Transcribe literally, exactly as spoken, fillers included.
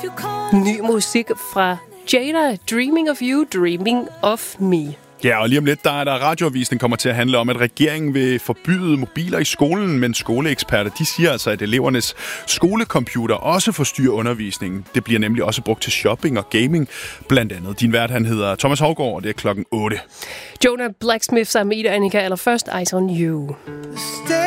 Ny musik fra Jada, Dreaming of You, Dreaming of Me. Ja, og lige om lidt, der er der radioavisen, den kommer til at handle om, at regeringen vil forbyde mobiler i skolen, men skoleeksperter, de siger altså, at elevernes skolecomputer også forstyrrer undervisningen. Det bliver nemlig også brugt til shopping og gaming, blandt andet. Din vært, han hedder Thomas Haugaard, og det er klokken otte. Jonah Blacksmith sammen med Ida Annika, allerførst Eyes on You.